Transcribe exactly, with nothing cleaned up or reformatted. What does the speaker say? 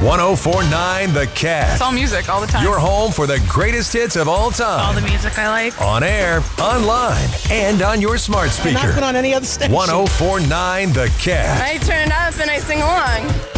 one oh four point nine The Cat. It's all music all the time. Your home for the greatest hits of all time. All the music I like. On air, online, and on your smart speaker. Not put on any other station. one oh four point nine The Cat. I turn it up and I sing along.